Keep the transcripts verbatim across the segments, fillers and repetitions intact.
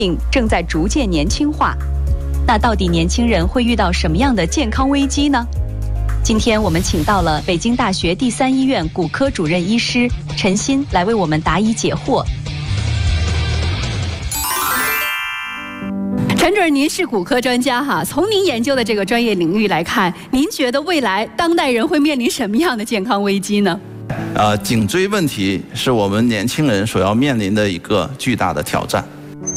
病正在逐渐年轻化，那到底年轻人会遇到什么样的健康危机呢？今天我们请到了北京大学第三医院骨科主任医师陈鑫来为我们答疑解惑。陈主任，您是骨科专家哈，从您研究的这个专业领域来看，您觉得未来当代人会面临什么样的健康危机呢？ 呃，颈椎问题是我们年轻人所要面临的一个巨大的挑战。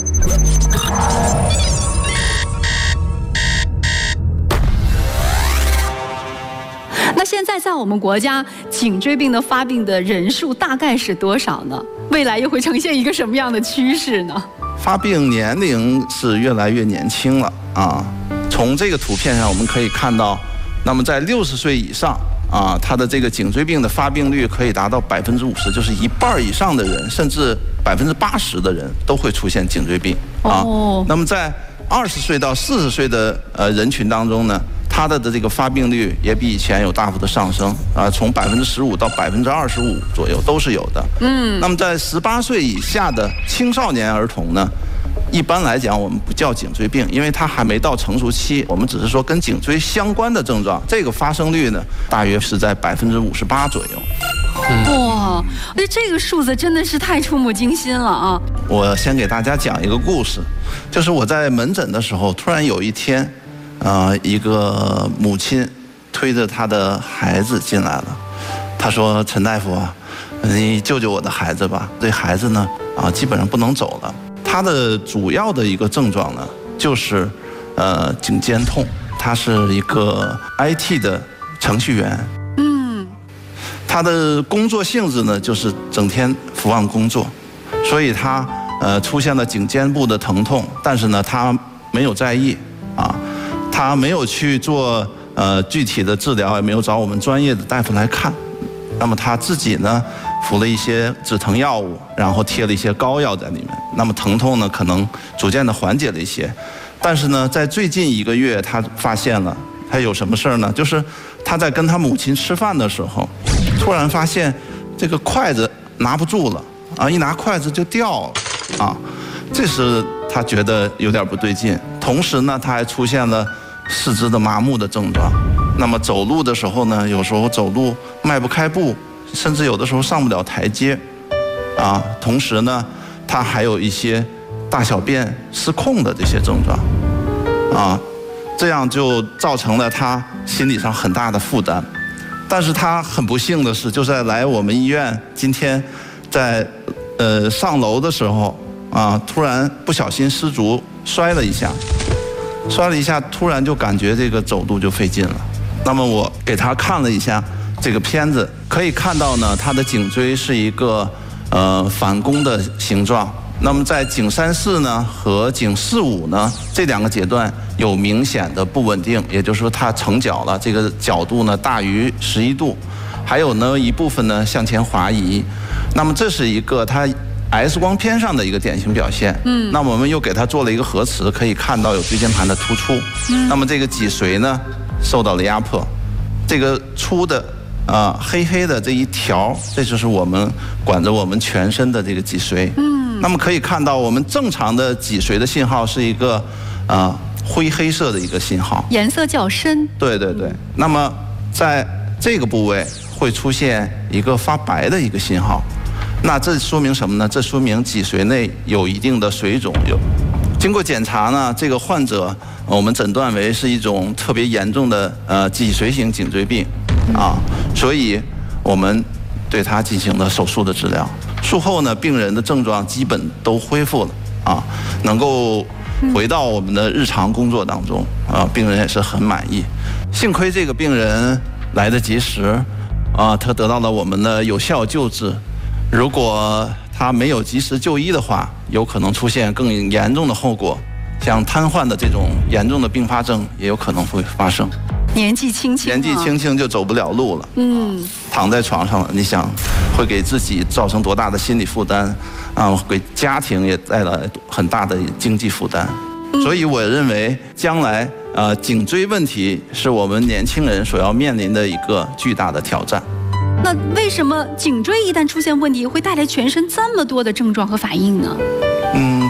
那现在在我们国家，颈椎病的发病的人数大概是多少呢？未来又会呈现一个什么样的趋势呢？ 发病年龄是越来越年轻了啊。从这个图片上我们可以看到，那么在六十岁以上啊，他的这个颈椎病的发病率可以达到百分之五十，就是一半以上的人，甚至百分之八十的人都会出现颈椎病啊。哦、那么在二十岁到四十岁的呃人群当中呢，它的的这个发病率也比以前有大幅的上升啊，从百分之十五到百分之二十五左右都是有的。嗯，那么在十八岁以下的青少年儿童呢，一般来讲我们不叫颈椎病，因为它还没到成熟期，我们只是说跟颈椎相关的症状，这个发生率呢大约是在百分之五十八左右。 嗯、哇，那这个数字真的是太触目惊心了啊！ 我先给大家讲一个故事，就是我在门诊的时候，突然有一天。呃，一个母亲推着她的孩子进来了，她说：“陈大夫啊，你救救我的孩子吧！这孩子呢，啊，基本上不能走了。他的主要的一个症状呢，就是呃颈肩痛。他是一个 I T 的程序员，嗯，他的工作性质呢，就是整天伏案工作，所以他呃出现了颈肩部的疼痛，但是呢，他没有在意啊。”他没有去做呃具体的治疗，也没有找我们专业的大夫来看。那么他自己呢，服了一些止疼药物，然后贴了一些膏药在里面。那么疼痛呢，可能逐渐的缓解了一些。但是呢，在最近一个月，他发现了他有什么事儿呢？就是他在跟他母亲吃饭的时候，突然发现这个筷子拿不住了啊，一拿筷子就掉了啊。这时他觉得有点不对劲，同时呢，他还出现了四肢的麻木的症状，那么走路的时候呢，有时候走路迈不开步，甚至有的时候上不了台阶，啊，同时呢，他还有一些大小便失控的这些症状，啊，这样就造成了他心理上很大的负担。但是他很不幸的是，就在来我们医院今天在呃上楼的时候啊，突然不小心失足摔了一下。摔了一下，突然就感觉这个走路就费劲了。那么我给他看了一下这个片子，可以看到呢，他的颈椎是一个呃反弓的形状。那么在颈三四呢和颈四五呢这两个阶段有明显的不稳定，也就是说它成角了，这个角度呢大于十一度，还有呢一部分呢向前滑移。那么这是一个它X 光片上的一个典型表现，嗯，那我们又给它做了一个核磁，可以看到有椎间盘的突出，嗯，那么这个脊髓呢受到了压迫，这个粗的啊、呃、黑黑的这一条，这就是我们管着我们全身的这个脊髓，嗯，那么可以看到我们正常的脊髓的信号是一个啊、呃、灰黑色的一个信号， 颜色较深， 对对对，那么在这个部位会出现一个发白的一个信号。那这说明什么呢？这说明脊髓内有一定的水肿，有经过检查呢，这个患者我们诊断为是一种特别严重的呃脊髓型颈椎病啊，所以我们对他进行了手术的治疗。术后呢，病人的症状基本都恢复了啊，能够回到我们的日常工作当中啊，病人也是很满意。幸亏这个病人来得及时啊，他得到了我们的有效救治。如果他没有及时就医的话，有可能出现更严重的后果，像瘫痪的这种严重的并发症也有可能会发生。 年纪轻轻、啊， 年纪轻轻就走不了路了，嗯，躺在床上了，你想会给自己造成多大的心理负担啊？给家庭也带来很大的经济负担。嗯、所以我认为，将来呃颈椎问题是我们年轻人所要面临的一个巨大的挑战。 那为什么颈椎一旦出现问题，会带来全身这么多的症状和反应呢？ 嗯，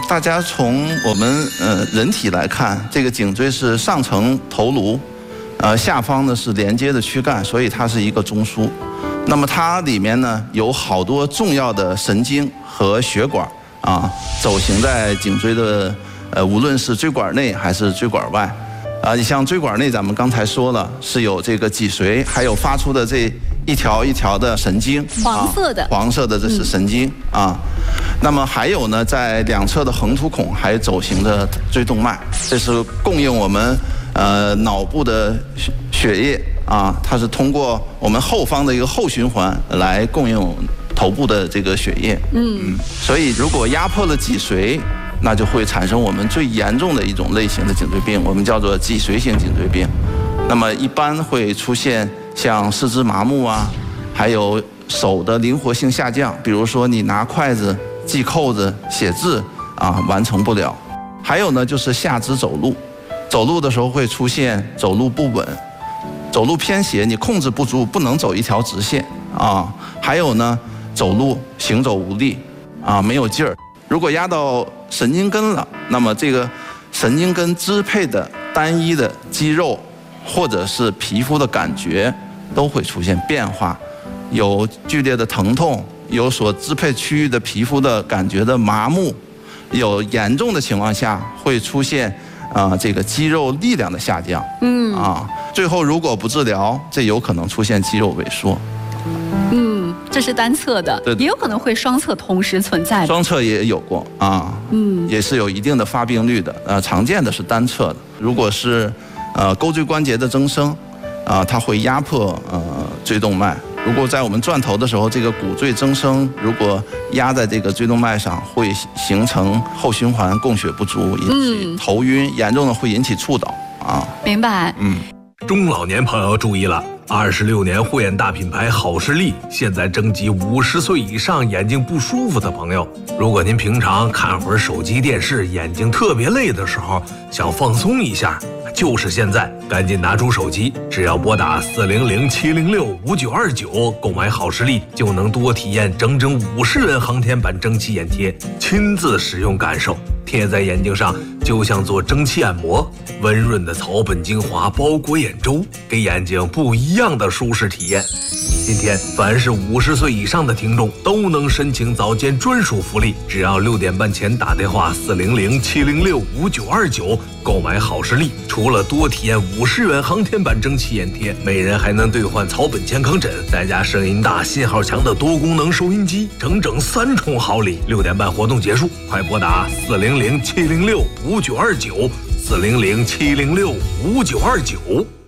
大家从我们呃人体来看，这个颈椎是上层头颅，呃下方呢是连接的躯干，所以它是一个中枢。那么它里面呢有好多重要的神经和血管啊，走行在颈椎的呃无论是椎管内还是椎管外。啊，你像椎管内，咱们刚才说了是有这个脊髓，还有发出的这一条一条的神经， 黄色的， 啊、黄色的这是神经、嗯、啊。那么还有呢，在两侧的横突孔还走行着椎动脉，这是供应我们呃脑部的血液啊，它是通过我们后方的一个后循环来供应头部的这个血液。嗯，嗯所以如果压迫了脊髓，那就会产生我们最严重的一种类型的颈椎病，我们叫做脊髓性颈椎病。那么一般会出现像四肢麻木啊，还有手的灵活性下降，比如说你拿筷子系扣子写字啊完成不了。还有呢就是下肢走路，走路的时候会出现走路不稳，走路偏斜，你控制不住，不能走一条直线啊。还有呢走路行走无力啊，没有劲儿。如果压到神经根了，那么这个神经根支配的单一的肌肉或者是皮肤的感觉都会出现变化，有剧烈的疼痛，有所支配区域的皮肤的感觉的麻木，有严重的情况下会出现啊、呃、这个肌肉力量的下降，嗯啊，最后如果不治疗，这有可能出现肌肉萎缩。 嗯，这是单侧的，也有可能会双侧同时存在的。 双侧也有过啊，嗯，也是有一定的发病率的。呃，常见的是单侧的。如果是呃钩椎关节的增生，啊、呃，它会压迫呃椎动脉。如果在我们转头的时候，这个骨赘增生如果压在这个椎动脉上，会形成后循环供血不足，引起头晕，严重的会引起猝倒啊。 明白。 嗯，中老年朋友注意了。二十六年护眼大品牌好视力现在征集五十岁以上眼睛不舒服的朋友。如果您平常看会儿手机电视，眼睛特别累的时候，想放松一下，就是现在，赶紧拿出手机，只要拨打四零零七零六五九二九购买好视力，就能多体验整整五十元航天版蒸汽眼贴，亲自使用感受，贴在眼睛上就像做蒸汽按摩，温润的草本精华包裹眼周，给眼睛不一样的舒适体验。今天凡是五十岁以上的听众都能申请早间专属福利，只要六点半前打电话四零零七零六五九二九购买好视力，除了多体验五十元航天版蒸汽眼贴，每人还能兑换草本健康枕，再加声音大信号强的多功能收音机，整整三重好礼。六点半活动结束，快拨打四零零七零六五九二九四零零七零六五九二九。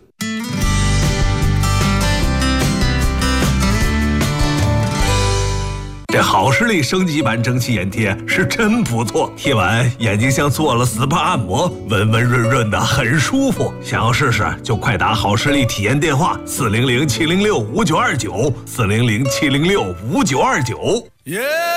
这好视力升级版蒸汽眼贴是真不错，贴完眼睛像做了 S P A 按摩，温温润润的，很舒服。想要试试就快打好视力体验电话四零零七零六五九二九四零零七零六五九二九。Yeah!